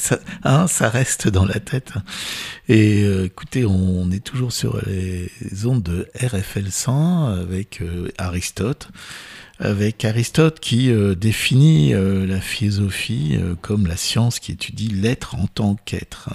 ça reste dans la tête. Et écoutez, on est toujours sur les ondes de RFL 100 avec Aristote. Avec Aristote qui définit la philosophie comme la science qui étudie l'être en tant qu'être.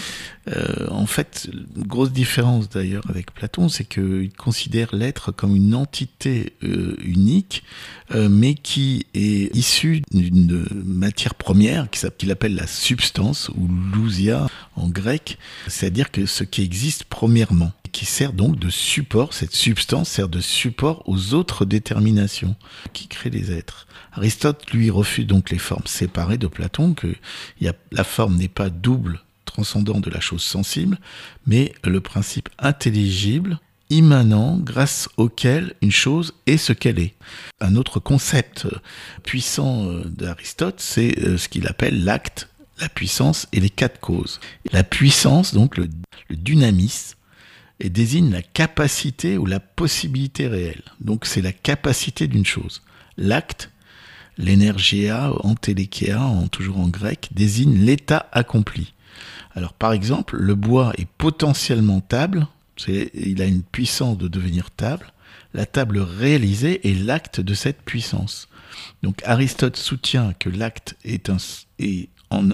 En fait, une grosse différence d'ailleurs avec Platon, c'est qu'il considère l'être comme une entité unique, mais qui est issue d'une matière première qu'il appelle la substance, ou lousia en grec, c'est-à-dire que ce qui existe premièrement, qui sert donc de support, cette substance sert de support aux autres déterminations qui créent les êtres. Aristote, lui, refuse donc les formes séparées de Platon, que la forme n'est pas double, transcendant de la chose sensible, mais le principe intelligible, immanent, grâce auquel une chose est ce qu'elle est. Un autre concept puissant d'Aristote, c'est ce qu'il appelle l'acte, la puissance et les quatre causes. La puissance, donc le dynamisme, et désigne la capacité ou la possibilité réelle. Donc c'est la capacité d'une chose. L'acte, l'énergia, entelekea, toujours en grec, désigne l'état accompli. Alors par exemple, le bois est potentiellement table, il a une puissance de devenir table. La table réalisée est l'acte de cette puissance. Donc Aristote soutient que l'acte est en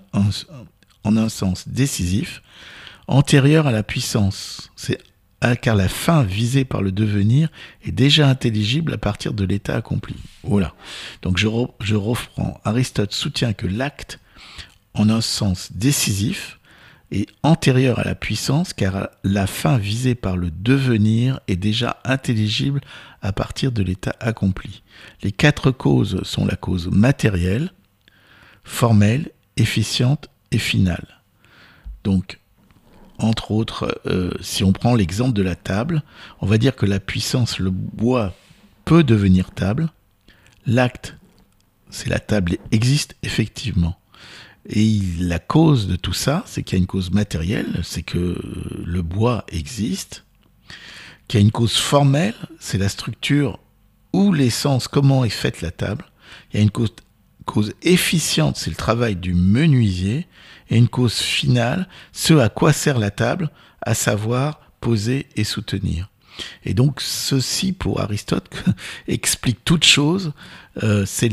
un sens décisif, antérieur à la puissance. Car la fin visée par le devenir est déjà intelligible à partir de l'état accompli. Voilà. Donc je reprends. Aristote soutient que l'acte, en un sens décisif, est antérieur à la puissance, car la fin visée par le devenir est déjà intelligible à partir de l'état accompli. Les quatre causes sont la cause matérielle, formelle, efficiente et finale. Donc, entre autres, si on prend l'exemple de la table, on va dire que la puissance, le bois, peut devenir table. L'acte, c'est la table, existe effectivement. Et la cause de tout ça, c'est qu'il y a une cause matérielle, c'est que le bois existe. Qu'il y a une cause formelle, c'est la structure ou l'essence, comment est faite la table. Il y a une cause efficiente, c'est le travail du menuisier. Et une cause finale, ce à quoi sert la table, à savoir poser et soutenir. Et donc ceci, pour Aristote, explique toute chose, c'est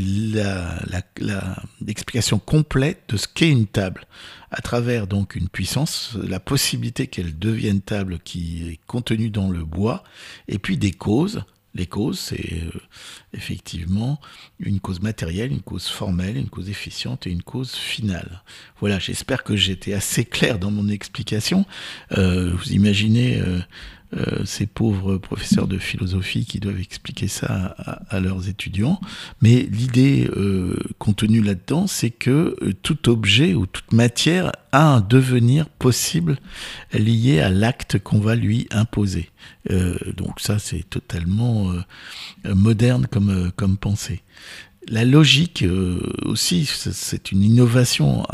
l'explication complète de ce qu'est une table, à travers donc une puissance, la possibilité qu'elle devienne table qui est contenue dans le bois, et puis des causes. Les causes, c'est effectivement une cause matérielle, une cause formelle, une cause efficiente et une cause finale. Voilà, j'espère que j'étais assez clair dans mon explication. Vous imaginez ces pauvres professeurs de philosophie qui doivent expliquer ça à leurs étudiants. Mais l'idée contenue là-dedans, c'est que tout objet ou toute matière a un devenir possible lié à l'acte qu'on va lui imposer. Donc ça, c'est totalement moderne comme pensée. La logique aussi, c'est une innovation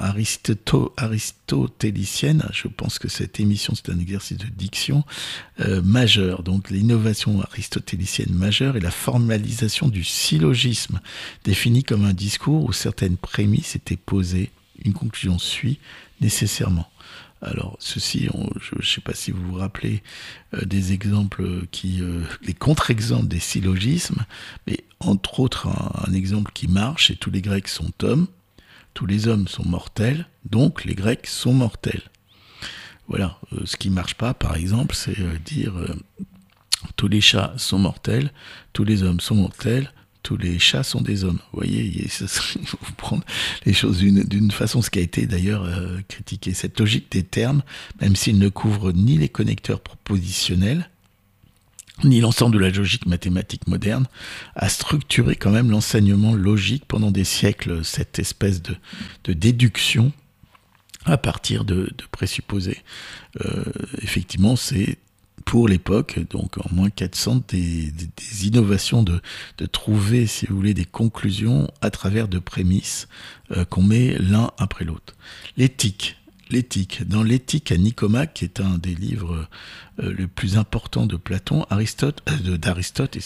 aristotélicienne. Je pense que cette émission, c'est un exercice de diction majeur. Donc l'innovation aristotélicienne majeure est la formalisation du syllogisme, défini comme un discours où certaines prémices étaient posées, une conclusion suit nécessairement. Alors, ceci, je ne sais pas si vous vous rappelez des exemples les contre-exemples des syllogismes, mais entre autres, un exemple qui marche, c'est tous les Grecs sont hommes, tous les hommes sont mortels, donc les Grecs sont mortels. Voilà, ce qui ne marche pas, par exemple, c'est dire tous les chats sont mortels, tous les hommes sont mortels, tous les chats sont des hommes. Vous voyez, il faut prendre les choses d'une façon, ce qui a été d'ailleurs critiqué. Cette logique des termes, même s'il ne couvre ni les connecteurs propositionnels, ni l'ensemble de la logique mathématique moderne, a structuré quand même l'enseignement logique pendant des siècles, cette espèce de déduction à partir de présupposés. Effectivement, c'est pour l'époque, donc en moins 400, des innovations de trouver, si vous voulez, des conclusions à travers de prémices qu'on met l'un après l'autre. L'éthique. Dans l'éthique à Nicomaque, qui est un des livres le plus importants de Platon, d'Aristote,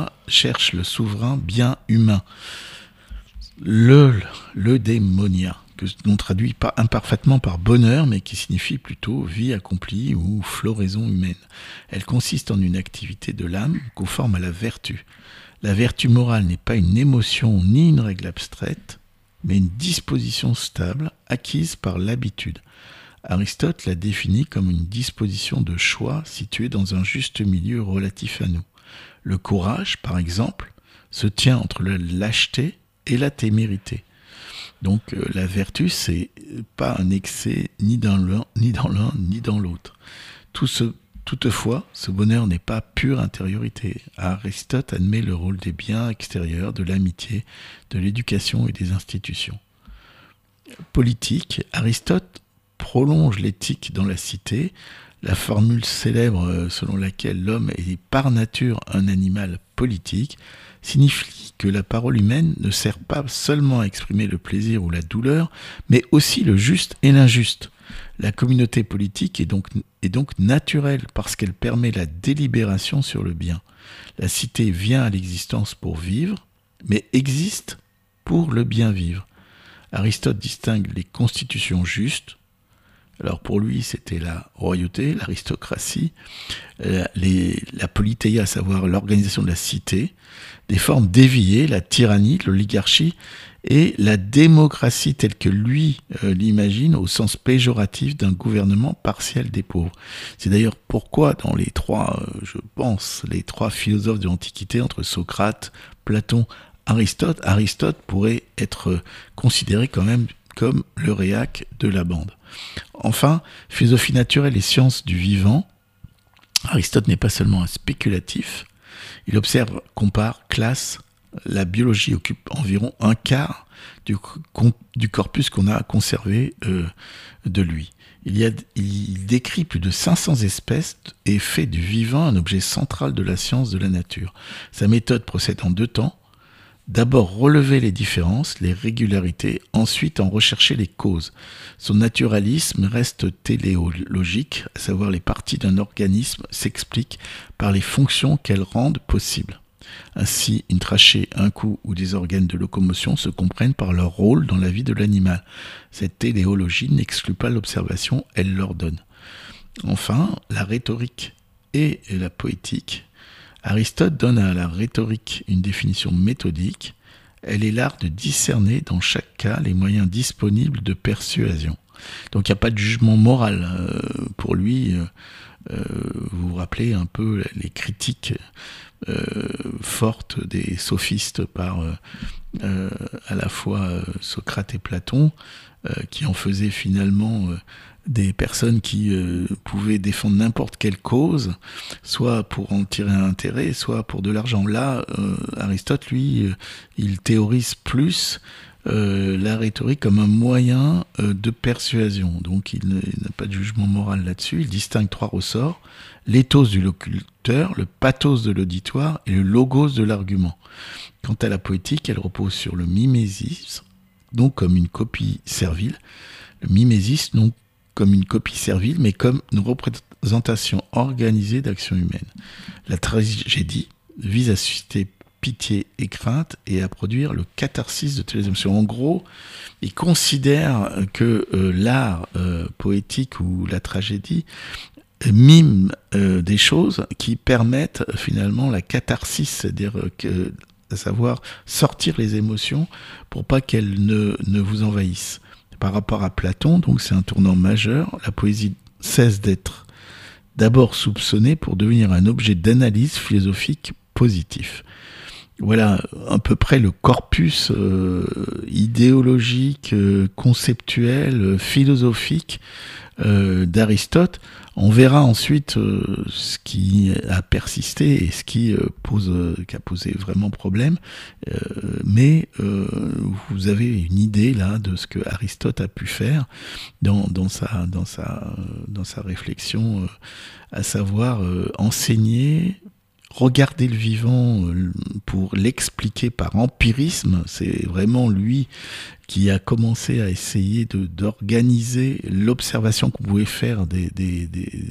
cherche le souverain bien humain, le démonia, que l'on traduit pas imparfaitement par bonheur, mais qui signifie plutôt vie accomplie ou floraison humaine. Elle consiste en une activité de l'âme conforme à la vertu. La vertu morale n'est pas une émotion ni une règle abstraite, mais une disposition stable acquise par l'habitude. Aristote la définit comme une disposition de choix située dans un juste milieu relatif à nous. Le courage, par exemple, se tient entre la lâcheté et la témérité. Donc la vertu, c'est pas un excès ni dans l'un, ni dans l'autre. Toutefois, ce bonheur n'est pas pure intériorité. Aristote admet le rôle des biens extérieurs, de l'amitié, de l'éducation et des institutions. Politique, Aristote prolonge l'éthique dans la cité, la formule célèbre selon laquelle l'homme est par nature un animal politique signifie que la parole humaine ne sert pas seulement à exprimer le plaisir ou la douleur, mais aussi le juste et l'injuste. La communauté politique est donc naturelle parce qu'elle permet la délibération sur le bien. La cité vient à l'existence pour vivre, mais existe pour le bien vivre. Aristote distingue les constitutions justes. Alors pour lui, c'était la royauté, l'aristocratie, la politeia, à savoir l'organisation de la cité, des formes déviées, la tyrannie, l'oligarchie, et la démocratie telle que lui l'imagine au sens péjoratif d'un gouvernement partiel des pauvres. C'est d'ailleurs pourquoi dans les trois philosophes de l'Antiquité, entre Socrate, Platon, Aristote pourrait être considéré quand même comme le réac de la bande. Enfin, philosophie naturelle et sciences du vivant, Aristote n'est pas seulement un spéculatif, il observe, compare, classe. La biologie occupe environ un quart du corpus qu'on a conservé de lui. Il décrit plus de 500 espèces et fait du vivant un objet central de la science de la nature. Sa méthode procède en 2 temps. D'abord relever les différences, les régularités, ensuite en rechercher les causes. Son naturalisme reste téléologique, à savoir les parties d'un organisme s'expliquent par les fonctions qu'elles rendent possibles. Ainsi, une trachée, un cou ou des organes de locomotion se comprennent par leur rôle dans la vie de l'animal. Cette téléologie n'exclut pas l'observation, elle l'ordonne. Enfin, la rhétorique et la poétique. Aristote donne à la rhétorique une définition méthodique. Elle est l'art de discerner dans chaque cas les moyens disponibles de persuasion. Donc il n'y a pas de jugement moral. Pour lui, vous vous rappelez un peu les critiques fortes des sophistes par à la fois Socrate et Platon, qui en faisaient finalement des personnes qui pouvaient défendre n'importe quelle cause, soit pour en tirer un intérêt, soit pour de l'argent. Là, Aristote, lui, il théorise plus la rhétorique comme un moyen de persuasion. Donc il n'a pas de jugement moral là-dessus. Il distingue 3 ressorts: l'éthos du locuteur, le pathos de l'auditoire et le logos de l'argument. Quant à la poétique, elle repose sur le mimésis, donc comme une copie servile. Le mimésis, non comme une copie servile, mais comme une représentation organisée d'actions humaines. La tragédie vise à susciter pitié et crainte et à produire le catharsis de telles émotions. En gros, il considère que l'art poétique ou la tragédie mime des choses qui permettent finalement la catharsis, c'est-à-dire à savoir sortir les émotions pour pas qu'elles ne vous envahissent. Par rapport à Platon, donc c'est un tournant majeur, la poésie cesse d'être d'abord soupçonnée pour devenir un objet d'analyse philosophique positif. Voilà à peu près le corpus idéologique, conceptuel, philosophique d'Aristote. On verra ensuite ce qui a persisté et ce qui a posé vraiment problème. Mais vous avez une idée là de ce que Aristote a pu faire dans sa réflexion, à savoir enseigner, regarder le vivant pour l'expliquer par empirisme. C'est vraiment lui qui a commencé à essayer d'organiser l'observation qu'on pouvait faire des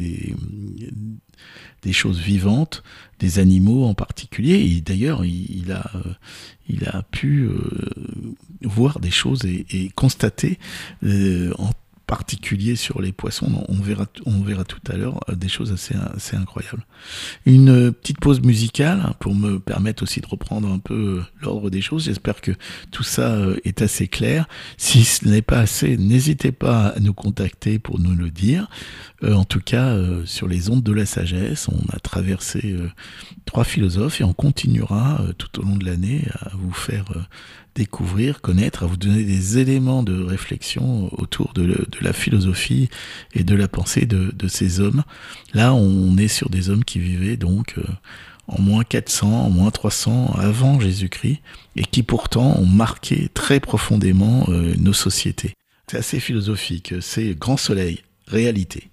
choses vivantes, des animaux en particulier. Et d'ailleurs, il a pu voir des choses et constater en particulier sur les poissons, on verra tout à l'heure des choses assez incroyables. Une petite pause musicale pour me permettre aussi de reprendre un peu l'ordre des choses. J'espère que tout ça est assez clair. Si ce n'est pas assez, n'hésitez pas à nous contacter pour nous le dire. En tout cas, sur les ondes de la sagesse, on a traversé 3 philosophes et on continuera tout au long de l'année à vous faire découvrir, connaître, à vous donner des éléments de réflexion autour de la philosophie et de la pensée de ces hommes. Là, on est sur des hommes qui vivaient donc en moins 400, en moins 300 avant Jésus-Christ et qui pourtant ont marqué très profondément nos sociétés. C'est assez philosophique, c'est Grand Soleil, réalité.